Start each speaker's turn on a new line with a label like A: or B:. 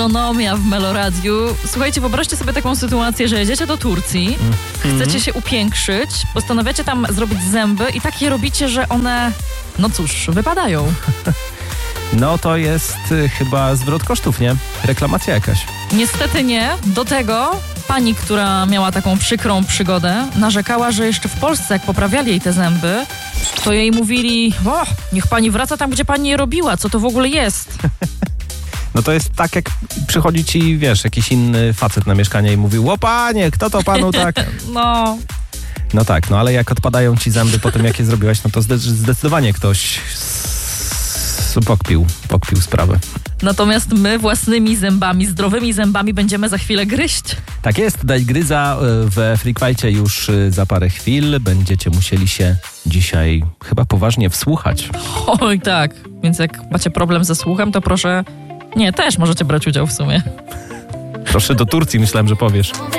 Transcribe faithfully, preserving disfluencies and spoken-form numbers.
A: Ekonomia w Meloradiu. Słuchajcie, wyobraźcie sobie taką sytuację, że jedziecie do Turcji, mm. chcecie się upiększyć, postanawiacie tam zrobić zęby i tak je robicie, że one, no cóż, wypadają.
B: No to jest y, chyba zwrot kosztów, nie? Reklamacja jakaś.
A: Niestety nie. Do tego pani, która miała taką przykrą przygodę, narzekała, że jeszcze w Polsce, jak poprawiali jej te zęby, to jej mówili, o, niech pani wraca tam, gdzie pani je robiła, co to w ogóle jest?
B: No to jest tak, jak przychodzi ci, wiesz, jakiś inny facet na mieszkanie i mówi, ło panie, kto to panu tak?
A: No...
B: No tak, no ale jak odpadają ci zęby po tym, jak je zrobiłaś, no to zdecydowanie ktoś pokpił, pokpił sprawę.
A: Natomiast my własnymi zębami, zdrowymi zębami będziemy za chwilę gryźć.
B: Tak jest, Daj Gryza we Freakwajcie już za parę chwil. Będziecie musieli się dzisiaj chyba poważnie wsłuchać.
A: Oj tak, więc jak macie problem ze słuchem, to proszę... Nie, też możecie brać udział w sumie.
B: Proszę do Turcji, myślałem, że powiesz.